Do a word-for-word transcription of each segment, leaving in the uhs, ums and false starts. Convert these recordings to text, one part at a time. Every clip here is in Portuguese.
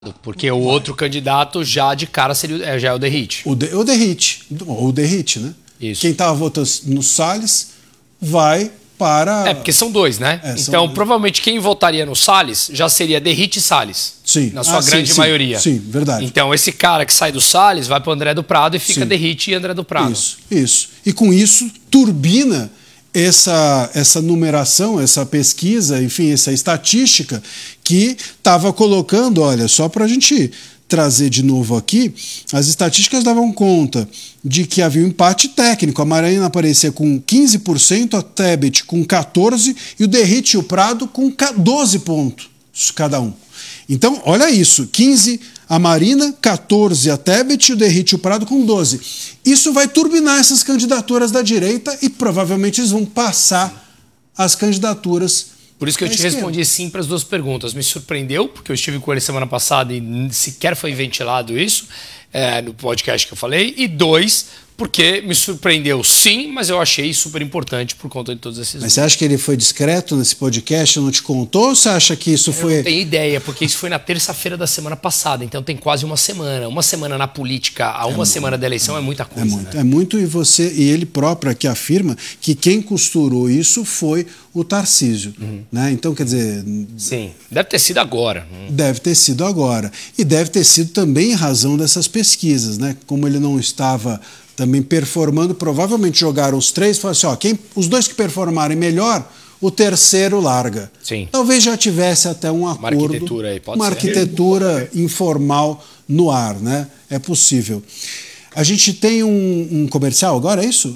Porque o outro candidato já de cara seria já é o Derrite. O, de, o Derrite, o Derrite, né? Isso. Quem estava votando no Salles vai para... É, porque são dois, né? É, então, dois. Provavelmente, quem votaria no Salles já seria Derrite e Salles. Sim. Na sua ah, grande sim, maioria. Sim, sim, verdade. Então, esse cara que sai do Salles vai para o André do Prado e fica sim. Derrite e André do Prado. Isso, isso. E com isso, turbina essa, essa numeração, essa pesquisa, enfim, essa estatística que estava colocando, olha, só para a gente trazer de novo aqui, as estatísticas davam conta de que havia um empate técnico. A Marina aparecia com quinze por cento, a Tebet com quatorze por cento e o Derrite e o Prado com doze pontos cada um. Então, olha isso, quinze a Marina, quatorze a Tebet e o Derrite e o Prado com doze. Isso vai turbinar essas candidaturas da direita e provavelmente eles vão passar as candidaturas. Por isso que eu te respondi sim para as duas perguntas. Me surpreendeu, porque eu estive com ele semana passada e sequer foi ventilado isso é, no podcast que eu falei. E dois, porque me surpreendeu sim, mas eu achei super importante por conta de todos esses... Mas você acha que ele foi discreto nesse podcast, não te contou? Ou você acha que isso foi... Eu não tenho ideia, porque isso foi na terça-feira da semana passada, então tem quase uma semana. Uma semana na política, a uma é semana da eleição é muita coisa. É muito, né? é muito, e você e ele próprio aqui afirma que quem costurou isso foi o Tarcísio. Uhum. Né? Então, quer dizer... Sim, deve ter sido agora. Deve ter sido agora. E deve ter sido também em razão dessas pesquisas, né? Como ele não estava... também performando, provavelmente jogaram os três e falaram assim, ó, quem, os dois que performarem melhor, o terceiro larga. Sim. Talvez já tivesse até um acordo, uma arquitetura, aí, pode uma ser. arquitetura informal no ar, né? É possível. A gente tem um, um comercial agora, é isso?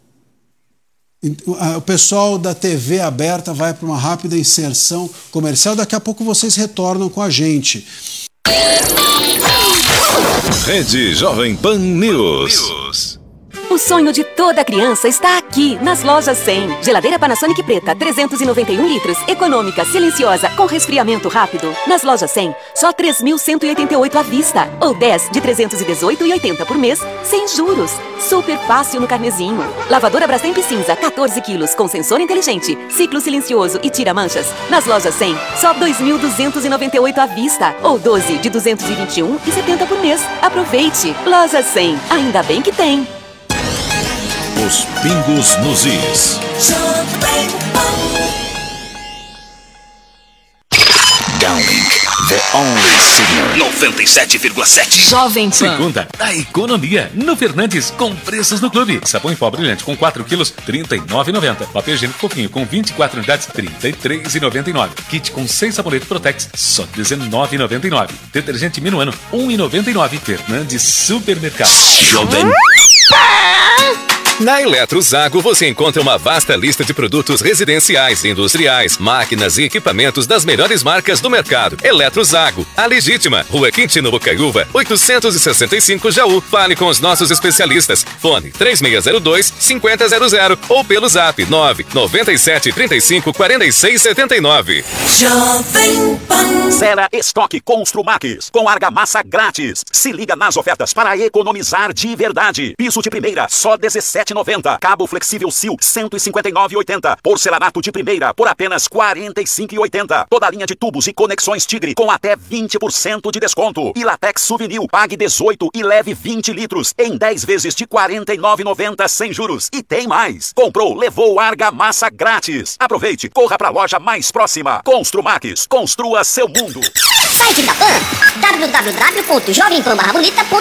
O pessoal da T V aberta vai para uma rápida inserção comercial, daqui a pouco vocês retornam com a gente. Rede Jovem Pan News. O sonho de toda criança está aqui, nas lojas cem. Geladeira Panasonic preta, trezentos e noventa e um litros, econômica, silenciosa, com resfriamento rápido. Nas lojas cem, só três mil cento e oitenta e oito à vista. Ou dez de trezentos e dezoito reais e oitenta centavos por mês, sem juros. Super fácil no carnezinho. Lavadora Brastemp cinza, quatorze quilos, com sensor inteligente, ciclo silencioso e tira manchas. Nas lojas cem, só dois mil duzentos e noventa e oito à vista. Ou doze de duzentos e vinte e um reais e setenta centavos por mês. Aproveite. Loja cem, ainda bem que tem. Os pingos nos is. Downlink, the only signal. noventa e sete vírgula sete. Jovem Pan. Segunda, a economia. No Fernandes, com preços no clube. Sabão em pó brilhante com quatro quilos, trinta e nove reais e noventa centavos. Papel higiênico fofinho com vinte e quatro unidades, trinta e três reais e noventa e nove centavos. Kit com seis sabonetes Protex, só dezenove reais e noventa e nove centavos. Detergente Minuano, um real e noventa e nove centavos. Fernandes Supermercado. Jovem Na Eletrozago você encontra uma vasta lista de produtos residenciais, industriais, máquinas e equipamentos das melhores marcas do mercado. Eletrozago, a legítima, Rua Quintino Bocaiúva, oitocentos e sessenta e cinco Jaú. Fale com os nossos especialistas. Fone três seis zero dois, cinco zero zero zero ou pelo zap nove nove sete três cinco quatro seis sete nove. Jovem Pan. Zera estoque Construmax com argamassa grátis. Se liga nas ofertas para economizar de verdade. Piso de primeira, só dezessete reais e noventa centavos. Cabo flexível Sil, cento e cinquenta e nove reais e oitenta centavos. Porcelanato de primeira, por apenas quarenta e cinco reais e oitenta centavos. Toda a linha de tubos e conexões Tigre, com até vinte por cento de desconto. E Latex Souvenir, pague dezoito e leve vinte litros, em dez vezes de quarenta e nove reais e noventa centavos sem juros. E tem mais. Comprou, levou argamassa grátis. Aproveite, corra para a loja mais próxima. Construmax, construa seu mundo. Site da Pan, w w w ponto jovem pan barra bonita ponto